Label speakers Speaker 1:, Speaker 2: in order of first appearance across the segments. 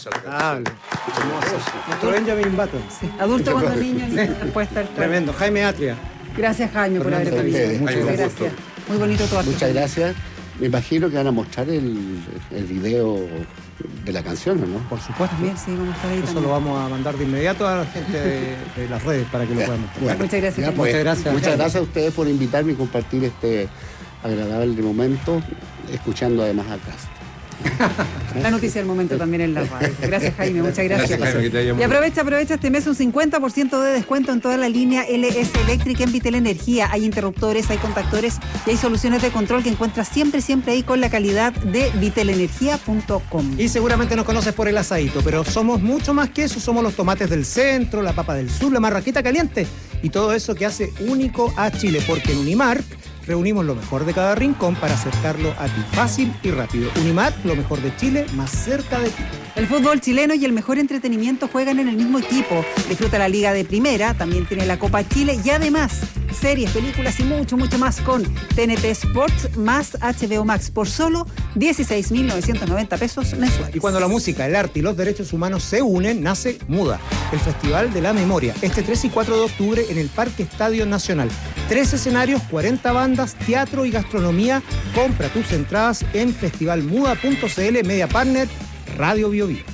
Speaker 1: hermosa la canción.
Speaker 2: Hermoso. Nuestro Benjamin Button.
Speaker 3: Sí. Adulto cuando niño, puede estar.
Speaker 2: Tremendo. Jaime Atria.
Speaker 3: Gracias, Jaime, por haber venido.
Speaker 4: Muchas
Speaker 3: gracias. Muy bonito todo.
Speaker 4: Muchas gracias. Me imagino que van a mostrar el video de la canción, ¿o no?
Speaker 2: Por supuesto.
Speaker 3: También, sí, vamos a estar ahí.
Speaker 2: Eso
Speaker 3: también.
Speaker 2: lo vamos a mandar de inmediato a la gente de las redes para que lo puedan mostrar.
Speaker 4: Bueno,
Speaker 3: Muchas gracias.
Speaker 4: ya, pues,
Speaker 2: Muchas gracias.
Speaker 4: Muchas gracias a ustedes por invitarme y compartir este agradable momento, escuchando además a Castro.
Speaker 3: La noticia del momento también en la radio. Gracias, Jaime, muchas gracias.
Speaker 1: Gracias, Jaime, que te haya
Speaker 3: Y aprovecha este mes un 50% de descuento en toda la línea LS Electric en Vitel Energía. Hay interruptores, hay contactores y hay soluciones de control que encuentras siempre ahí con la calidad de vitelenergia.com.
Speaker 2: Y seguramente nos conoces por el asadito, pero somos mucho más que eso. Somos los tomates del centro, la papa del sur, la marraqueta caliente y todo eso que hace único a Chile, porque en Unimark reunimos lo mejor de cada rincón para acercarlo a ti fácil y rápido. Unimark, lo mejor de Chile, más cerca de ti.
Speaker 3: El fútbol chileno y el mejor entretenimiento juegan en el mismo equipo. Disfruta la Liga de Primera, también tiene la Copa Chile y además series, películas y mucho más con TNT Sports más HBO Max por solo 16.990 pesos mensuales.
Speaker 2: Y cuando la música, el arte y los derechos humanos se unen, nace Muda, el Festival de la Memoria, este 3 y 4 de octubre en el Parque Estadio Nacional. 3 escenarios, 40 bandas, teatro y gastronomía. Compra tus entradas en festivalmuda.cl, Media Partner, Radio Bio Bio.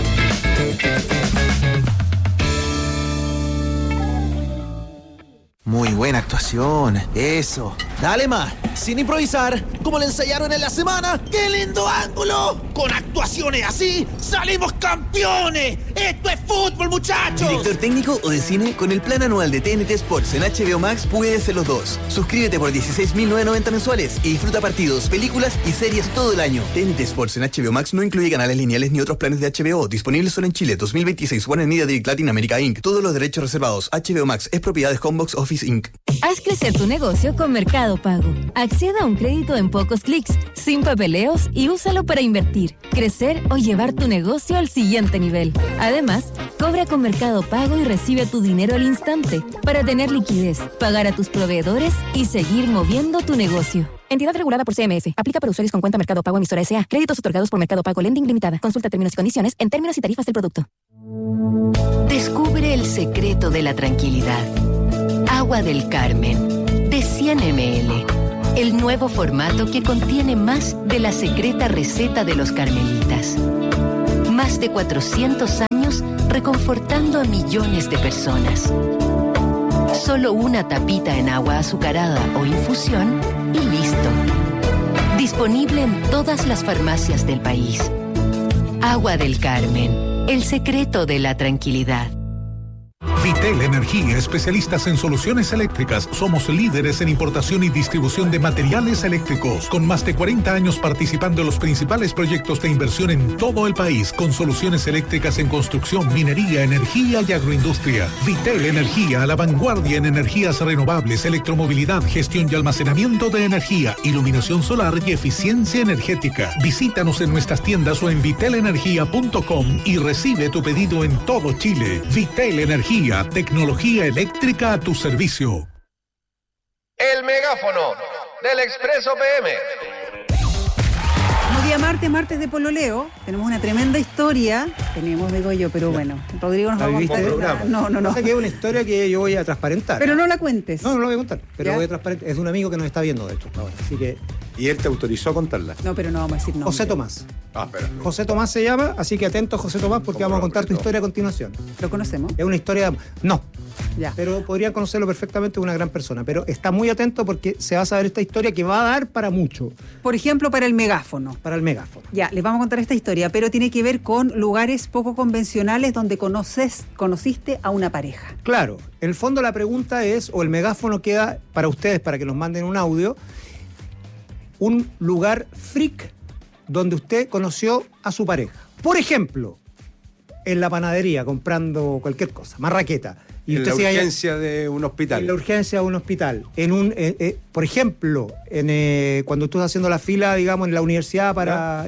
Speaker 5: Muy buena actuación, eso. Dale más, sin improvisar, como le ensayaron en la semana. ¡Qué lindo ángulo! Con actuaciones así, ¡salimos campeones! ¡Esto es fútbol, muchachos!
Speaker 6: ¿Director técnico o de cine? Con el plan anual de TNT Sports en HBO Max puedes ser los dos. Suscríbete por 16.990 mensuales y disfruta partidos, películas y series todo el año. TNT Sports en HBO Max no incluye canales lineales ni otros planes de HBO. Disponibles solo en Chile. 2026. Warner Media Direct Latin America Inc. Todos los derechos reservados. HBO Max es propiedad de Homebox Office Inc.
Speaker 7: Haz crecer tu negocio con Mercado Pago. Acceda a un crédito en pocos clics, sin papeleos y úsalo para invertir, crecer o llevar tu negocio al siguiente nivel. Además, cobra con Mercado Pago y recibe tu dinero al instante para tener liquidez, pagar a tus proveedores y seguir moviendo tu negocio. Entidad regulada por CMF. Aplica para usuarios con cuenta Mercado Pago emisora S.A. Créditos otorgados por Mercado Pago Lending Limitada. Consulta términos y condiciones en términos y tarifas del producto.
Speaker 8: Descubre el secreto de la tranquilidad. Agua del Carmen, de 100 ml. El nuevo formato que contiene más de la secreta receta de los carmelitas. Más de 400 años reconfortando a millones de personas. Solo una tapita en agua azucarada o infusión y listo. Disponible en todas las farmacias del país. Agua del Carmen, el secreto de la tranquilidad.
Speaker 9: Vitel Energía, especialistas en soluciones eléctricas. Somos líderes en importación y distribución de materiales eléctricos, con más de 40 años participando en los principales proyectos de inversión en todo el país, con soluciones eléctricas en construcción, minería, energía y agroindustria. Vitel Energía, a la vanguardia en energías renovables, electromovilidad, gestión y almacenamiento de energía, iluminación solar y eficiencia energética. Visítanos en nuestras tiendas o en vitelenergia.com y recibe tu pedido en todo Chile. Vitel Energía, tecnología eléctrica a tu servicio.
Speaker 1: El megáfono del Expreso PM.
Speaker 3: Como día martes de pololeo, tenemos una tremenda historia. Digo yo, pero bueno, Rodrigo nos va a contar. No.
Speaker 2: O sea que es una historia que yo voy a transparentar.
Speaker 3: Pero no la cuentes.
Speaker 2: No la voy a contar, pero
Speaker 3: ¿Ya?
Speaker 2: voy a transparentar. Es de un amigo que nos está viendo, de hecho, ahora. Así que...
Speaker 1: ¿Y él te autorizó a contarla?
Speaker 3: No, pero no vamos a decir nombre.
Speaker 2: José Tomás.
Speaker 1: Espera.
Speaker 2: José Tomás se llama, así que atento, José Tomás, porque vamos a contar tu historia a continuación.
Speaker 3: ¿Lo conocemos?
Speaker 2: Es una historia... No.
Speaker 3: Ya.
Speaker 2: Pero podrían conocerlo perfectamente, una gran persona. Pero está muy atento porque se va a saber esta historia que va a dar para mucho.
Speaker 3: Por ejemplo, para el megáfono.
Speaker 2: Para el megáfono.
Speaker 3: Ya, les vamos a contar esta historia, pero tiene que ver con lugares poco convencionales donde conociste a una pareja.
Speaker 2: Claro. En el fondo la pregunta es, o el megáfono queda para ustedes, para que nos manden un audio, un lugar freak donde usted conoció a su pareja. Por ejemplo, en la panadería comprando cualquier cosa, marraqueta. Y
Speaker 1: en
Speaker 2: usted
Speaker 1: la
Speaker 2: se haya-
Speaker 1: urgencia de un hospital.
Speaker 2: En la urgencia de un hospital. Por ejemplo, cuando tú estás haciendo la fila, digamos, en la universidad para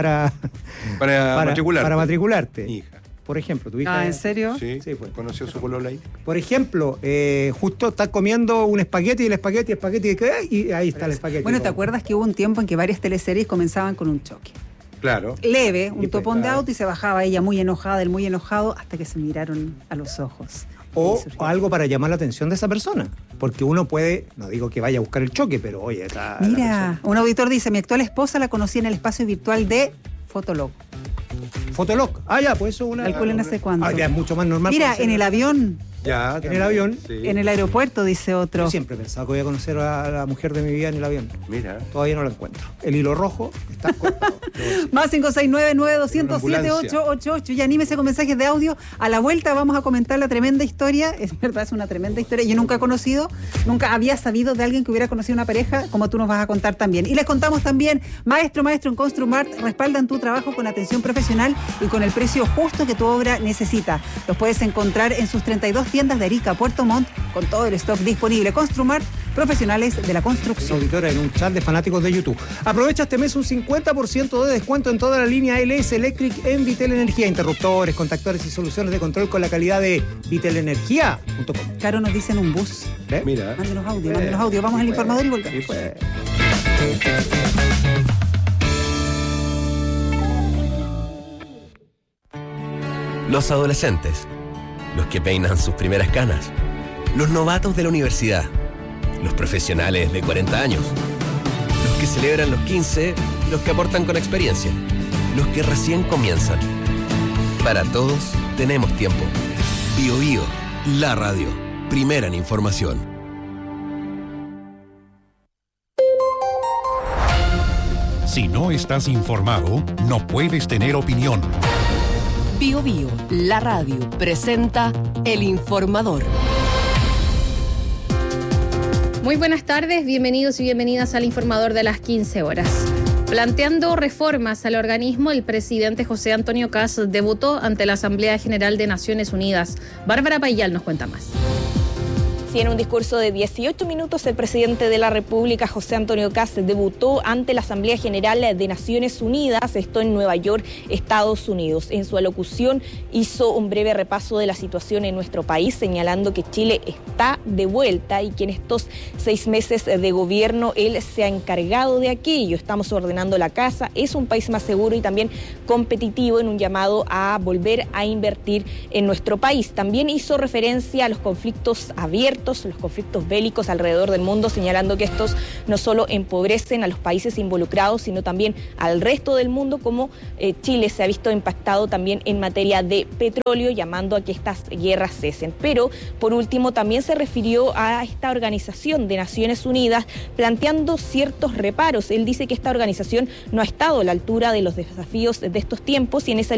Speaker 2: matricularte.
Speaker 1: Mi hija.
Speaker 2: Por ejemplo, tu hija.
Speaker 3: ¿En serio?
Speaker 1: Sí,
Speaker 2: pues.
Speaker 1: conoció a su polola ahí.
Speaker 2: Por ejemplo, justo estás comiendo un espagueti y ahí está el espagueti.
Speaker 3: Bueno, ¿te acuerdas que hubo un tiempo en que varias teleseries comenzaban con un choque?
Speaker 1: Claro.
Speaker 3: leve, un
Speaker 2: Y
Speaker 3: topón de
Speaker 2: claro.
Speaker 3: auto, y se bajaba ella muy enojada, él muy enojado, hasta que se miraron a los ojos.
Speaker 2: O
Speaker 3: Y surgió.
Speaker 2: algo para llamar la atención de esa persona. Porque uno puede, no digo que vaya a buscar el choque, pero oye, está. la
Speaker 3: Mira,
Speaker 2: persona.
Speaker 3: un auditor dice, mi actual esposa la conocí en el espacio virtual de Fotolog.
Speaker 2: Fotolog. Ah, ya, pues eso es una.
Speaker 3: Calculen hace cuánto.
Speaker 2: Ah, ya es mucho más normal.
Speaker 3: Mira,
Speaker 2: conocer-
Speaker 3: en el avión,
Speaker 1: Ya,
Speaker 2: En el avión.
Speaker 1: Sí.
Speaker 3: en el aeropuerto, dice otro.
Speaker 2: Yo siempre he pensado que voy a conocer a la mujer de mi vida en el avión.
Speaker 1: Mira.
Speaker 2: Todavía no la encuentro. El hilo rojo está cortado.
Speaker 3: Más 569-9200-7888.
Speaker 1: Una ambulancia.
Speaker 3: Y anímese con mensajes de audio. A la vuelta vamos a comentar la tremenda historia. Es verdad, es una tremenda historia. Yo nunca he conocido, nunca había sabido de alguien que hubiera conocido una pareja como tú nos vas a contar también. Y les contamos también, maestro en Construmart, respaldan tu trabajo con atención profesional y con el precio justo que tu obra necesita. Los puedes encontrar en sus 32 tiendas de Arica, Puerto Montt, con todo el stock disponible. Construmart, profesionales de la
Speaker 2: Una
Speaker 3: construcción.
Speaker 2: auditora en un chat de fanáticos de YouTube. Aprovecha este mes un 50% de descuento en toda la línea LS Electric en Vitel Energía. Interruptores, contactores y soluciones de control con la calidad de vitelenergia.com.
Speaker 3: Caro nos dice en un bus.
Speaker 2: ¿Ve?
Speaker 1: Mira.
Speaker 3: Mándenos audio. Vamos al informador y volvemos.
Speaker 10: Los adolescentes, los que peinan sus primeras canas, los novatos de la universidad, los profesionales de 40 años, los que celebran los 15, los que aportan con experiencia, los que recién comienzan. Para todos tenemos tiempo. Bio Bio, la radio, primera en información.
Speaker 9: Si no estás informado, no puedes tener opinión.
Speaker 8: Bio Bio, la radio, presenta El Informador.
Speaker 11: Muy buenas tardes, bienvenidos y bienvenidas al Informador de las 15 horas. Planteando reformas al organismo, el presidente José Antonio Kast debutó ante la Asamblea General de Naciones Unidas. Bárbara Payal nos cuenta más.
Speaker 12: Sí, en un discurso de 18 minutos, el presidente de la República, José Antonio Kast, debutó ante la Asamblea General de Naciones Unidas, esto en Nueva York, Estados Unidos. En su alocución hizo un breve repaso de la situación en nuestro país, señalando que Chile está de vuelta y que en estos 6 meses de gobierno él se ha encargado de aquello. Estamos ordenando la casa, es un país más seguro y también competitivo, en un llamado a volver a invertir en nuestro país. También hizo referencia a los conflictos abiertos, los conflictos bélicos alrededor del mundo, señalando que estos no solo empobrecen a los países involucrados, sino también al resto del mundo, como Chile se ha visto impactado también en materia de petróleo, llamando a que estas guerras cesen. Pero, por último, también se refirió a esta organización de Naciones Unidas, planteando ciertos reparos. Él dice que esta organización no ha estado a la altura de los desafíos de estos tiempos y en esa